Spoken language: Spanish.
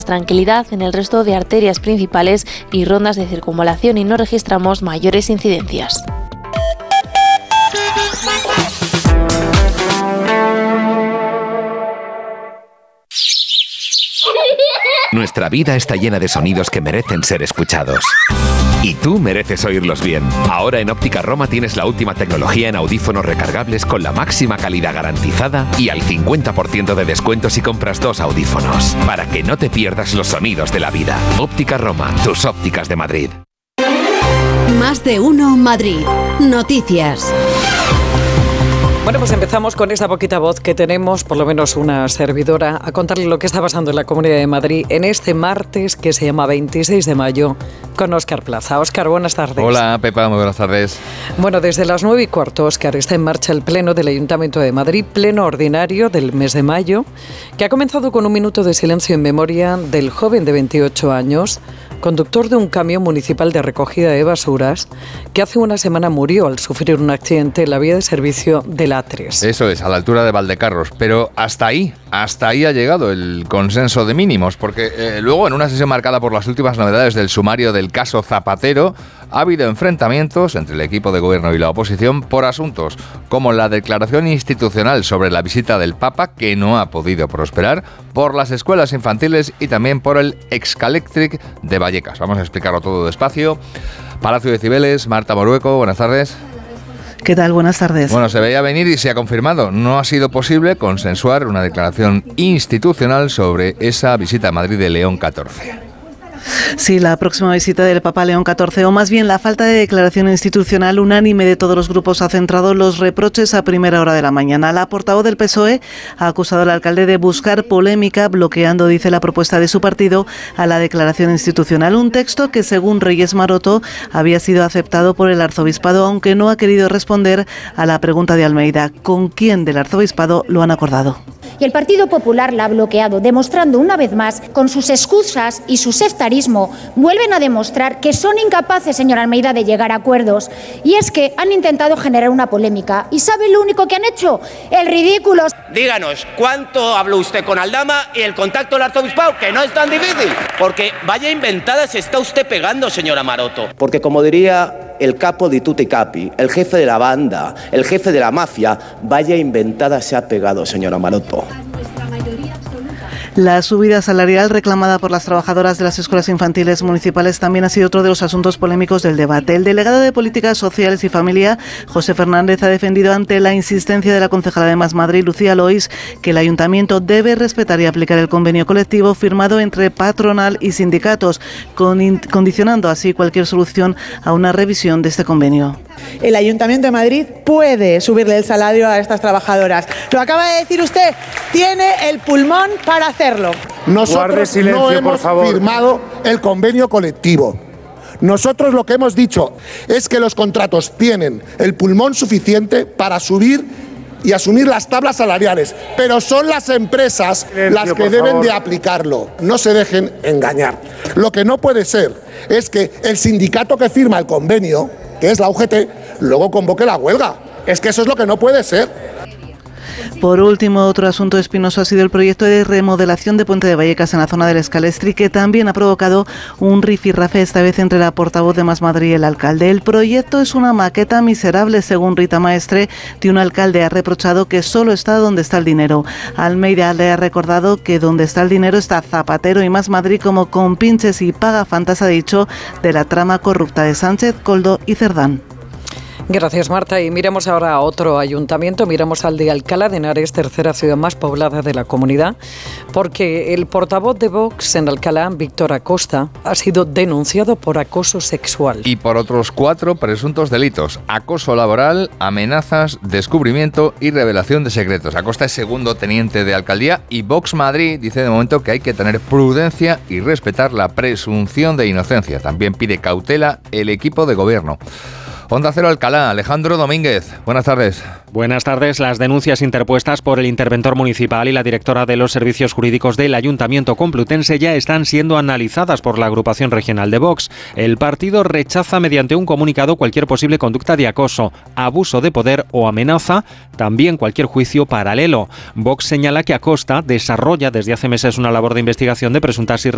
Tranquilidad en el resto de arterias principales y rondas de circunvalación y no registramos mayores incidencias. Nuestra vida está llena de sonidos que merecen ser escuchados. Y tú mereces oírlos bien. Ahora en Óptica Roma tienes la última tecnología en audífonos recargables con la máxima calidad garantizada y al 50% de descuento si compras 2 audífonos. Para que no te pierdas los sonidos de la vida. Óptica Roma, tus ópticas de Madrid. Más de uno Madrid. Noticias. Bueno, pues empezamos con esta poquita voz que tenemos, por lo menos una servidora, a contarle lo que está pasando en la Comunidad de Madrid en este martes que se llama 26 de mayo con Óscar Plaza. Óscar, buenas tardes. Hola, Pepa, muy buenas tardes. Bueno, desde las 9:15, Óscar, está en marcha el Pleno del Ayuntamiento de Madrid, pleno ordinario del mes de mayo, que ha comenzado con un minuto de silencio en memoria del joven de 28 años, conductor de un camión municipal de recogida de basuras, que hace una semana murió al sufrir un accidente en la vía de servicio del A3. Eso es, a la altura de Valdecarros, pero hasta ahí ha llegado el consenso de mínimos, porque luego en una sesión marcada por las últimas novedades del sumario del caso Zapatero, ha habido enfrentamientos entre el equipo de gobierno y la oposición por asuntos como la declaración institucional sobre la visita del Papa, que no ha podido prosperar, por las escuelas infantiles y también por el Excalectric de Vallecas. Vamos a explicarlo todo despacio. Palacio de Cibeles, Marta Morueco, buenas tardes. ¿Qué tal? Buenas tardes. Bueno, se veía venir y se ha confirmado. No ha sido posible consensuar una declaración institucional sobre esa visita a Madrid de León XIV. Sí, la próxima visita del Papa León XIV, o más bien la falta de declaración institucional unánime de todos los grupos, ha centrado los reproches a primera hora de la mañana. La portavoz del PSOE ha acusado al alcalde de buscar polémica, bloqueando, dice, la propuesta de su partido a la declaración institucional. Un texto que, según Reyes Maroto, había sido aceptado por el arzobispado, aunque no ha querido responder a la pregunta de Almeida. ¿Con quién del arzobispado lo han acordado? Y el Partido Popular la ha bloqueado, demostrando una vez más, con sus excusas y su sectarismo, vuelven a demostrar que son incapaces, señor Almeida, de llegar a acuerdos. Y es que han intentado generar una polémica. ¿Y sabe lo único que han hecho? El ridículo. Díganos, ¿cuánto habló usted con Aldama y el contacto del arzobispado? Que no es tan difícil. Porque vaya inventada se está usted pegando, señora Maroto. Porque como diría el capo di tutti capi, el jefe de la banda, el jefe de la mafia, vaya inventada se ha pegado, señora Maroto. La subida salarial reclamada por las trabajadoras de las escuelas infantiles municipales también ha sido otro de los asuntos polémicos del debate. El delegado de Políticas Sociales y Familia, José Fernández, ha defendido ante la insistencia de la concejala de Más Madrid, Lucía Lois, que el ayuntamiento debe respetar y aplicar el convenio colectivo firmado entre patronal y sindicatos, condicionando así cualquier solución a una revisión de este convenio. El Ayuntamiento de Madrid puede subirle el salario a estas trabajadoras. Lo acaba de decir usted, tiene el pulmón para hacerlo. Nosotros silencio, no hemos firmado el convenio colectivo. Nosotros lo que hemos dicho es que los contratos tienen el pulmón suficiente para subir y asumir las tablas salariales, pero son las empresas las que deben de aplicarlo. No se dejen engañar. Lo que no puede ser es que el sindicato que firma el convenio, que es la UGT, luego convoque la huelga. Es que eso es lo que no puede ser. Por último, otro asunto espinoso ha sido el proyecto de remodelación de Puente de Vallecas en la zona del Escalestri, que también ha provocado un rifirrafe, esta vez entre la portavoz de Más Madrid y el alcalde. El proyecto es una maqueta miserable, según Rita Maestre, de un alcalde ha reprochado que solo está donde está el dinero. Almeida le ha recordado que donde está el dinero está Zapatero y Más Madrid como compinches y pagafantas, ha dicho, de la trama corrupta de Sánchez, Koldo y Cerdán. Gracias, Marta. Y miramos ahora a otro ayuntamiento, miramos al de Alcalá de Henares, tercera ciudad más poblada de la comunidad, porque el portavoz de Vox en Alcalá, Víctor Acosta, ha sido denunciado por acoso sexual. Y por otros 4 presuntos delitos: acoso laboral, amenazas, descubrimiento y revelación de secretos. Acosta es segundo teniente de alcaldía y Vox Madrid dice de momento que hay que tener prudencia y respetar la presunción de inocencia. También pide cautela el equipo de gobierno. Onda Cero Alcalá, Alejandro Domínguez, buenas tardes. Buenas tardes. Las denuncias interpuestas por el interventor municipal y la directora de los servicios jurídicos del Ayuntamiento Complutense ya están siendo analizadas por la agrupación regional de Vox. El partido rechaza mediante un comunicado cualquier posible conducta de acoso, abuso de poder o amenaza, también cualquier juicio paralelo. Vox señala que Acosta desarrolla desde hace meses una labor de investigación de presuntas irregularidades